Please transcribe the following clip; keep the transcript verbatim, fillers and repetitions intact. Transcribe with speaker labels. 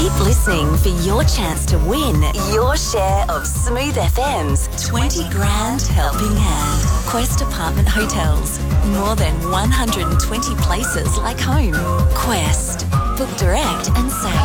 Speaker 1: Keep listening for your chance to win your share of Smooth F M's twenty grand helping hand. Quest Apartment Hotels. More than one hundred twenty places like home. Quest. Book direct and save.